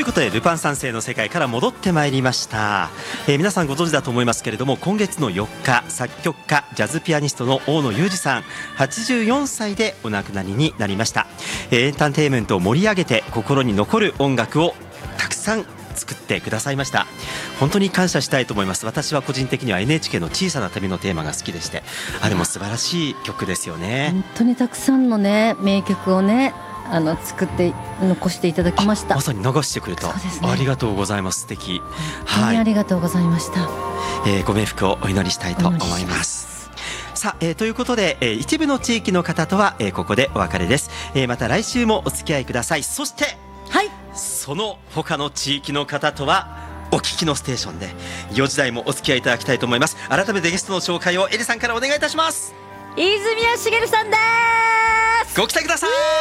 いうことでルパン三世の世界から戻ってまいりました。皆さんご存知だと思いますけれども、今月の4日作曲家ジャズピアニストの大野雄二さん84歳でお亡くなりになりました。エンターテインメントを盛り上げて心に残る音楽をたくさん作ってくださいました。本当に感謝したいと思います。私は個人的には NHK の小さな旅のテーマが好きでして、あれも素晴らしい曲ですよね。 本当にたくさんのね名曲をね作って残していただきました。 まさに流してくれた、 そうですね、 ありがとうございます。素敵、 本当にありがとうございました。 ご冥福をお祈りしたいと思います。さあ、ということで、一部の地域の方とは、ここでお別れです。また来週もお付き合いください。そして、 はい、 その他の地域の方とはお聞きのステーションで4時台もお付き合いいただきたいと思います。改めてゲストの紹介をエリさんからお願いいたします。 泉谷しげるさんです。 ご期待ください。